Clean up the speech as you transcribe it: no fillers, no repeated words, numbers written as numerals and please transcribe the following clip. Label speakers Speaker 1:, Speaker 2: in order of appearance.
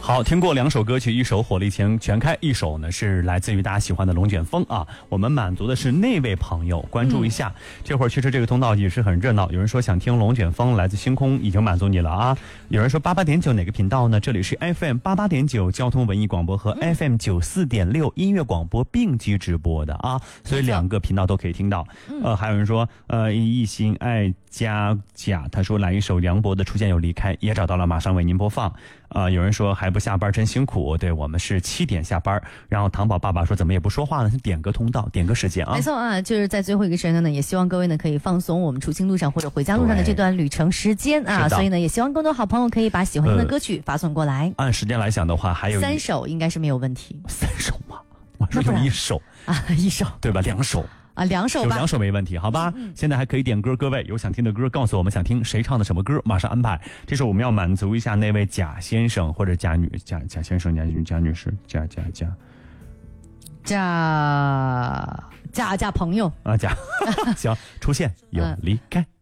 Speaker 1: 好，听过2首歌曲，一首火力全开，一首呢是来自于大家喜欢的龙卷风啊。我们满足的是那位朋友，关注一下。这会儿确实这个通道也是很热闹，有人说想听龙卷风，来自星空，已经满足你了啊。有人说88.9哪个频道呢？这里是 FM88.9 交通文艺广播和 FM94.6 音乐广播并机直播的啊，所以2个频道都可以听到。还有人说一心爱加甲，他说来一首梁博的《初见又离开》，也找到了，马上为您播放。有人说还不下班真辛苦，对，我们是7点下班。然后糖宝爸爸说怎么也不说话呢？点个通道，点个时间啊。
Speaker 2: 没错啊，就是在最后一个时间呢，也希望各位呢可以放松我们出行路上或者回家路上的这段旅程时间啊，所以呢也希望更多好朋友可以把喜欢听的歌曲发送过来。
Speaker 1: 按时间来讲的话，还有
Speaker 2: 3首应该是没有问题。
Speaker 1: 3首吗？我说就1首
Speaker 2: 啊，1首对
Speaker 1: 吧？2首。
Speaker 2: 2首吧，
Speaker 1: 有2首没问题，好吧？现在还可以点歌，各位有想听的歌，告诉我们想听谁唱的什么歌，马上安排。这是我们要满足一下那位贾先生或者贾先生、贾女士、贾
Speaker 2: 朋友
Speaker 1: 啊，行，出现又离开。